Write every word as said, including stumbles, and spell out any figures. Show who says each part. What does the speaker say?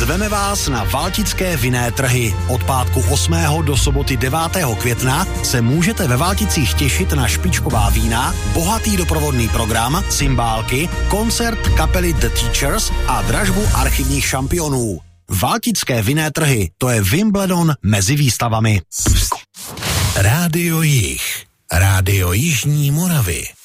Speaker 1: Zveme vás na Valtické vinné trhy. Od pátku osmého do soboty devátého května se můžete ve Valticích těšit na špičková vína, bohatý doprovodný program, cymbálky, koncert kapely The Teachers a dražbu archivních šampionů. Valtické vinné trhy, to je Wimbledon mezi výstavami.
Speaker 2: Rádio Jih, Rádio Jižní Moravy.